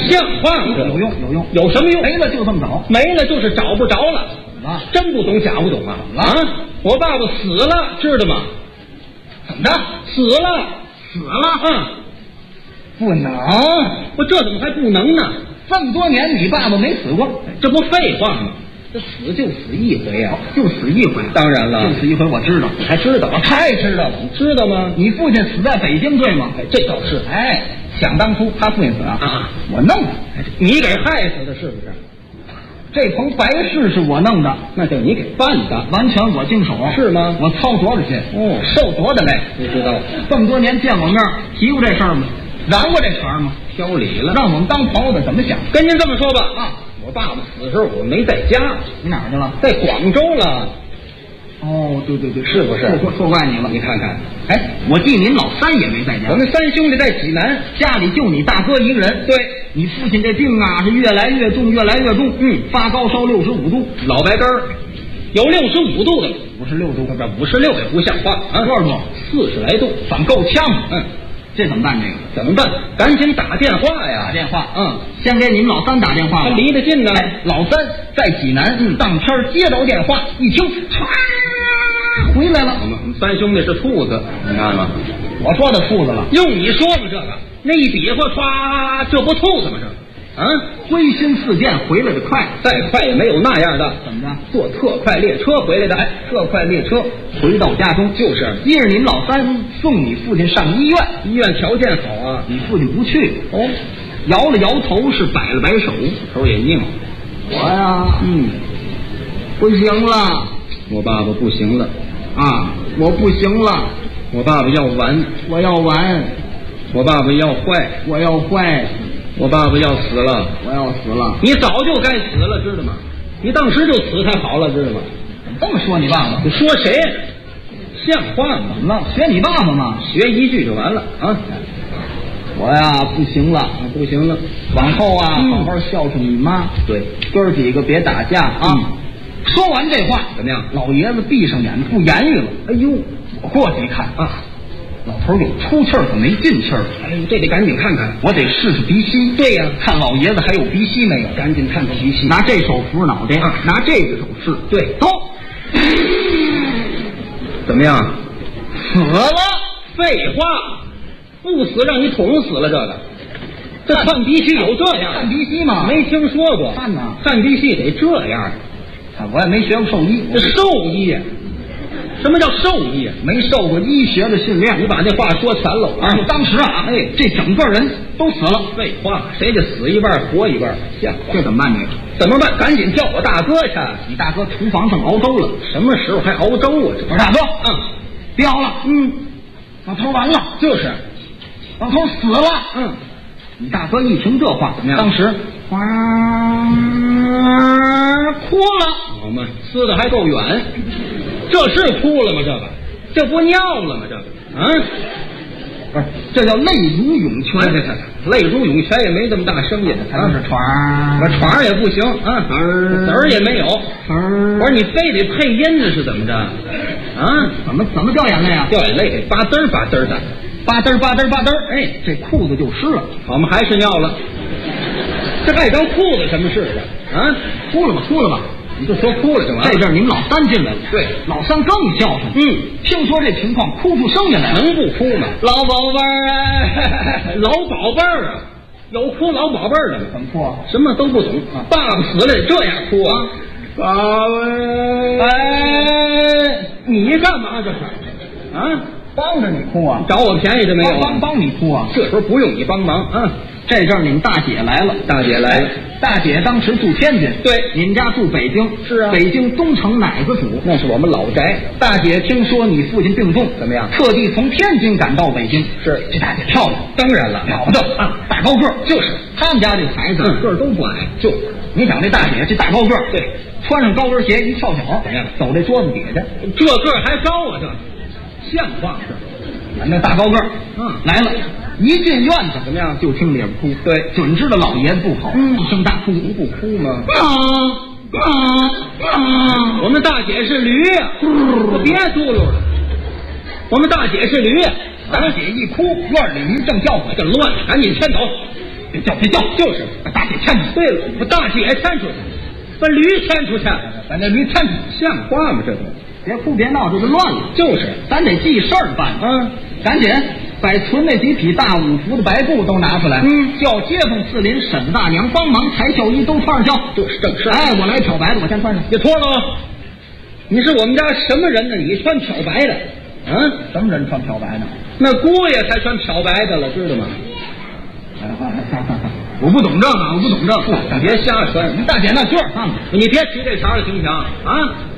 像话吗？ 有用有用， 有什么用？ 没了就这么找， 没了就是找不着了。 啊， 真不懂假不懂啊！ 啊， 我爸爸死了，知道吗？ 怎么着？ 死了， 死了？不能！ 我这怎么还不能呢？ 这么多年你爸爸没死过， 这不废话吗？这死就死一回啊， 就死一回。 当然了， 就死一回，我知道， 你还知道？ 我太知道了。 你知道吗？ 你父亲死在北京，对吗？ 这倒是。 想当初他父亲死我弄的， 你给害死的，是不是？ 这棚白事是我弄的， 那就你给办的， 完全我经手， 是吗？ 我操多少心，受多大累， 不知道。 这么多年见我面提过这事儿吗？燃过这茬吗？ 挑理了， 让我们当朋友的怎么想？ 跟您这么说吧，我爸爸死的时候我没在家， 你哪儿去了？ 在广州了。 对对对， 是不是？ 错怪你了。 你看看， 我弟您老三也没在家， 我们三兄弟在济南， 家里就你大哥一个人。 对， 你父亲这病啊是越来越重，越来越重。发高烧65度， 老白根儿，有65度的 ，56度， 不56也不像话啊！ 多少度 ？40来度， 反够呛。这怎么办？这个怎么办？赶紧打电话呀！ 打电话。先给你们老三打电话。 他离得近呢。 老三在济南，当天接着电话，一听，唰，回来了。 我们三兄弟是兔子，你看吗？ 我说的兔子了， 用你说吗？这个那一比划，唰，这不兔子吗？ 归心似箭，回来的快， 再快也没有那样的。 怎么着？ 坐特快列车回来的。 特快列车回到家中， 就是接着您老三送你父亲上医院。 医院条件好啊， 你父亲不去。摇了摇头，是摆了摆手， 头也拧。 我呀，不行了， 我爸爸不行了我不行了， 我爸爸要完， 我要完， 我爸爸要坏， 我要坏， 我爸爸要死了， 我要死了。 你早就该死了，知道吗？你当时就死才好了，知道吗？ 这么说你爸爸？ 你说谁？像话吗？ 怎么了？学你爸爸吗？ 学一句就完了啊！ 我呀不行了， 不行了， 往后好好孝顺你妈。 对， 哥儿几个别打架说完这话， 怎么样？ 老爷子闭上眼不言语了。哎呦，我过去一看老头有出气儿可没进气儿。 这得赶紧看看， 我得试试鼻息。 对呀， 看老爷子还有鼻息没有？ 赶紧看看鼻息。 拿这手扶着脑袋，拿这只手试。 对， 走。 怎么样？ 死了？ 废话，不死让你捅死了。这看鼻息有这样？ 看鼻息吗？ 没听说过。 看呐， 看鼻息得这样。 我也没学过兽医。 这兽医呀？什么叫兽医啊？ 没受过医学的训练。 你把这话说全了当时这整个人都死了。 废话，谁就死一半活一半？像话。 这怎么办？这个怎么办？赶紧叫我大哥去。 你大哥厨房上熬粥了。 什么时候还熬粥啊？ 我说大哥，别熬了。老头完了。就是，老头死了。你大哥一听这话怎么样？当时哭了。 好嘛，撕的还够远。这是哭了吗？这不尿了吗？ 不是，这叫泪如涌泉。 泪如涌泉也没这么大声音， 还是船也不行子儿也没有。我说你非得配音呢，是怎么着？ 怎么掉眼泪啊？ 掉眼泪得吧嘚吧嘚的， 吧嘚吧嘚吧嘚。这裤子就湿了。 我们还是尿了。这碍着裤子什么事哭了吧？ 你就说哭了就完了。 这阵你们老三进来了。 对， 老三更孝顺。听说这情况，哭出声音来， 能不哭吗？ 老宝贝儿老宝贝儿有哭老宝贝儿的吗？ 怎么哭？ 什么都不懂爸爸死了得这样哭爸爸， 你干嘛这是？ 帮着你哭啊？ 找我便宜的没有？ 帮你哭啊？ 这时候不用你帮忙这阵你们大姐来了。大姐当时住天津。 对， 你们家住北京。 是啊， 北京东城奶子府， 那是我们老宅。 大姐听说你父亲病重， 怎么样？ 特地从天津赶到北京。 是， 这大姐漂亮， 当然了， 了不得大高个儿。 就是他们家这孩子个儿都不矮。 就你想这大姐这大高个儿， 对， 穿上高跟鞋一翘脚， 怎么样？ 走这桌子底下， 这个儿还高啊，这像话是？ 那大高个儿，来了，一进院子怎么样？ 就听咧哭。 对， 准知道老爷子不好，一声大哭。 你不哭吗？我们大姐是驴呀，别嘟噜了。我们大姐是驴呀， 大姐一哭，院里驴正叫唤， 这乱，赶紧牵走。 别叫， 就是把大姐牵出去。 对了，把大姐牵出去，把驴牵出去， 把那驴牵出去， 像话吗？这都别哭别闹，这就乱了。 就是咱得记事儿办。赶紧把存那几匹大五福的白布都拿出来。叫街坊四邻、沈大娘帮忙抬轿衣都穿上轿， 这是正事。 哎，我来漂白的，我先穿上。 别脱了，你是我们家什么人呢？你穿漂白的？ 什么人穿漂白的？ 那姑爷才穿漂白的了，知道吗？ 我不懂这个，我不懂这个， 别瞎穿。 大姐那句儿， 你别提这茬了，行不行？